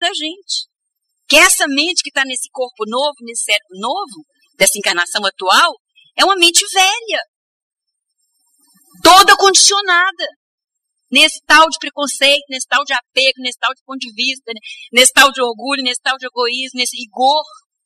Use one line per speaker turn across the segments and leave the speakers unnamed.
da gente. Que essa mente que está nesse corpo novo, nesse cérebro novo, dessa encarnação atual, é uma mente velha. Toda condicionada. Nesse tal de preconceito, nesse tal de apego, nesse tal de ponto de vista, nesse tal de orgulho, nesse tal de egoísmo, nesse rigor.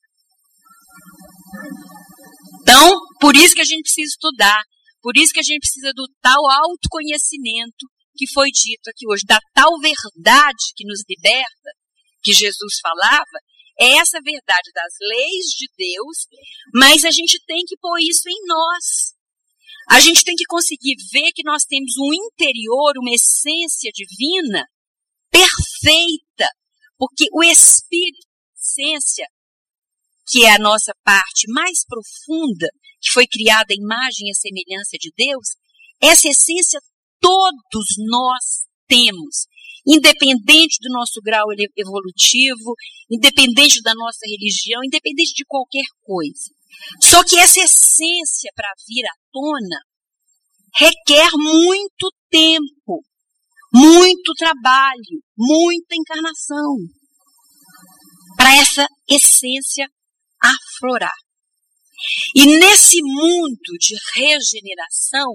Então, por isso que a gente precisa estudar, por isso que a gente precisa do tal autoconhecimento que foi dito aqui hoje, da tal verdade que nos liberta, que Jesus falava, é essa verdade das leis de Deus, mas a gente tem que pôr isso em nós. A gente tem que conseguir ver que nós temos um interior, uma essência divina perfeita, porque o Espírito, a essência, que é a nossa parte mais profunda, que foi criada à imagem e à semelhança de Deus, essa essência todos nós temos, independente do nosso grau evolutivo, independente da nossa religião, independente de qualquer coisa. Só que essa essência, para vir à tona, requer muito tempo, muito trabalho, muita encarnação, para essa essência aflorar. E nesse mundo de regeneração,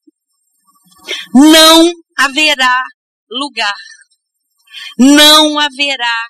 não haverá lugar, não haverá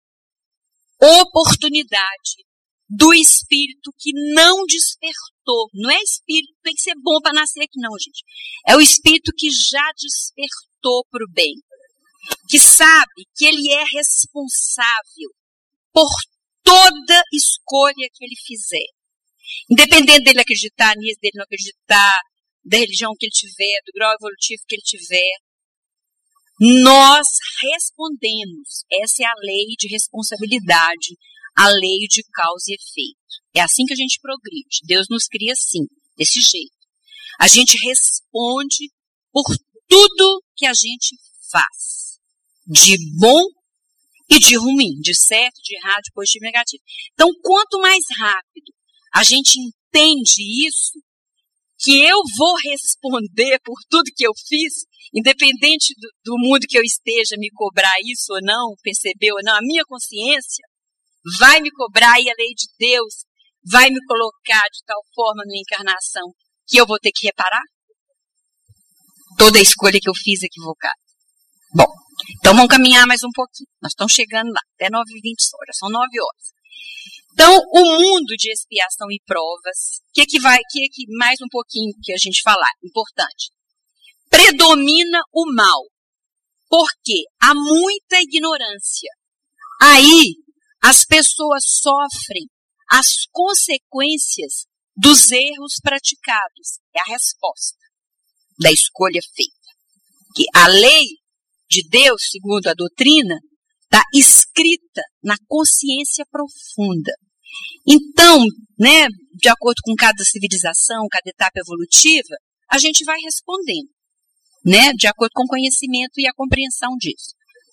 oportunidade do espírito que não despertou. Não é espírito que tem que ser bom para nascer aqui, não, gente. É o espírito que já despertou para o bem, que sabe que ele é responsável por toda escolha que ele fizer. Independente dele acreditar nisso, dele não acreditar, da religião que ele tiver, do grau evolutivo que ele tiver, nós respondemos. Essa é a lei de responsabilidade, a lei de causa e efeito. É assim que a gente progride. Deus nos cria assim, desse jeito. A gente responde por tudo que a gente faz, de bom e de ruim, de certo, de errado, de positivo e negativo. Então, quanto mais rápido a gente entende isso, que eu vou responder por tudo que eu fiz, independente do mundo que eu esteja me cobrar isso ou não, perceber ou não, a minha consciência vai me cobrar e a lei de Deus vai me colocar de tal forma na encarnação que eu vou ter que reparar toda a escolha que eu fiz equivocada. Bom, então vamos caminhar mais um pouquinho. Nós estamos chegando lá, até 9h20 horas, são 9 horas. Então, o mundo de expiação e provas, que mais um pouquinho que a gente falar, importante. Predomina o mal, porque há muita ignorância. Aí, as pessoas sofrem as consequências dos erros praticados. É a resposta da escolha feita. Que a lei de Deus, segundo a doutrina, está escrita na consciência profunda. Então, né, de acordo com cada civilização, cada etapa evolutiva, a gente vai respondendo, né, de acordo com o conhecimento e a compreensão disso.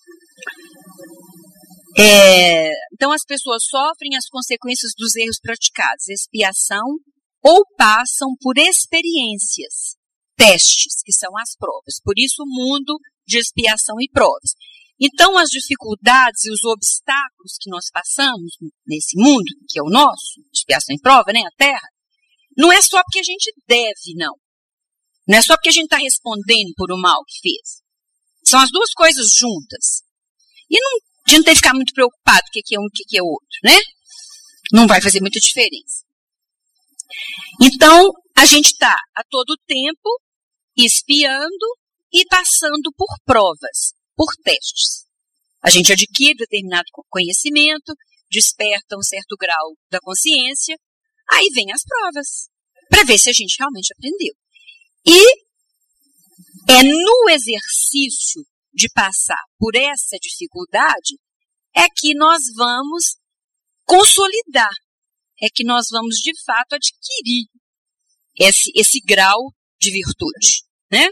Então, as pessoas sofrem as consequências dos erros praticados, expiação, ou passam por experiências, testes, que são as provas. Por isso, o mundo de expiação e provas. Então, as dificuldades e os obstáculos que nós passamos nesse mundo, que é o nosso, expiação e prova, né, a Terra, não é só porque a gente deve, não. Não é só porque a gente está respondendo por o mal que fez. São as duas coisas juntas. E a gente não tem que ficar muito preocupado com o que é um e o que é outro, né? Não vai fazer muita diferença. Então, a gente está a todo tempo expiando e passando por provas, por testes. A gente adquire determinado conhecimento, desperta um certo grau da consciência, aí vem as provas, para ver se a gente realmente aprendeu. E é no exercício de passar por essa dificuldade é que nós vamos consolidar, é que nós vamos de fato adquirir esse grau de virtude, né?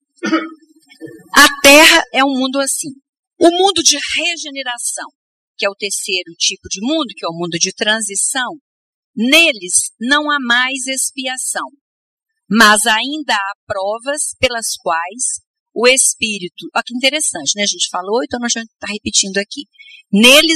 A Terra é um mundo assim. O mundo de regeneração, que é o terceiro tipo de mundo, que é o mundo de transição, neles não há mais expiação, mas ainda há provas pelas quais o espírito... Olha que interessante, né? A gente falou, então nós já está repetindo aqui. Neles